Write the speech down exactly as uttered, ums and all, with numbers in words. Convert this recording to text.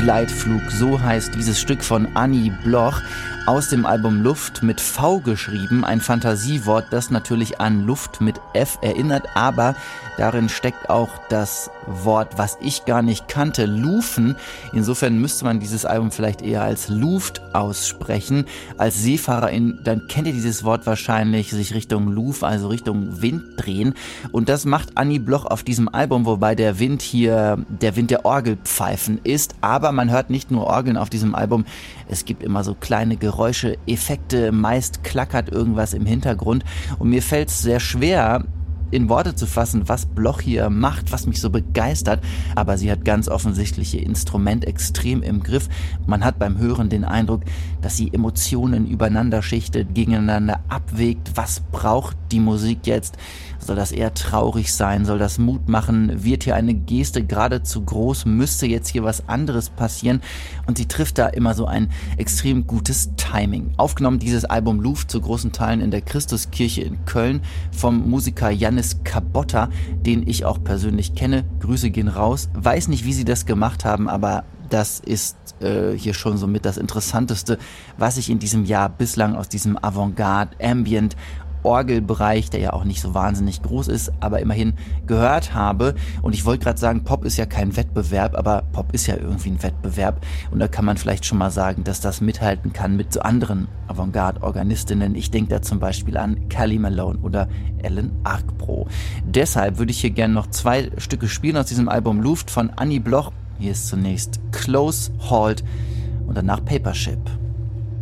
Gleitflug, so heißt dieses Stück von Annie Bloch. Aus dem Album Luft mit V geschrieben, ein Fantasiewort, das natürlich an Luft mit F erinnert, aber darin steckt auch das Wort, was ich gar nicht kannte, Lufen. Insofern müsste man dieses Album vielleicht eher als Luft aussprechen. Als Seefahrerin, dann kennt ihr dieses Wort wahrscheinlich, sich Richtung Luf, also Richtung Wind drehen. Und das macht Annie Bloch auf diesem Album, wobei der Wind hier der Wind der Orgelpfeifen ist. Aber man hört nicht nur Orgeln auf diesem Album, es gibt immer so kleine Geräusche, Effekte, meist klackert irgendwas im Hintergrund. Und mir fällt es sehr schwer, in Worte zu fassen, was Bloch hier macht, was mich so begeistert. Aber sie hat ganz offensichtlich ihr Instrument extrem im Griff. Man hat beim Hören den Eindruck, dass sie Emotionen übereinander schichtet, gegeneinander abwägt. Was braucht die Musik jetzt? Soll das eher traurig sein? Soll das Mut machen? Wird hier eine Geste geradezu groß? Müsste jetzt hier was anderes passieren? Und sie trifft da immer so ein extrem gutes Timing. Aufgenommen dieses Album Luft zu großen Teilen in der Christuskirche in Köln vom Musiker Jannis Kabotta, den ich auch persönlich kenne. Grüße gehen raus. Weiß nicht, wie sie das gemacht haben, aber das ist äh, hier schon so mit das Interessanteste, was ich in diesem Jahr bislang aus diesem Avantgarde, Ambient, Orgelbereich, der ja auch nicht so wahnsinnig groß ist, aber immerhin gehört habe. Und ich wollte gerade sagen, Pop ist ja kein Wettbewerb, aber Pop ist ja irgendwie ein Wettbewerb. Und da kann man vielleicht schon mal sagen, dass das mithalten kann mit so anderen Avantgarde-Organistinnen. Ich denke da zum Beispiel an Kelly Malone oder Ellen Arcbro. Deshalb würde ich hier gerne noch zwei Stücke spielen aus diesem Album Luft von Annie Bloch. Hier ist zunächst Close, Halt und danach Papership.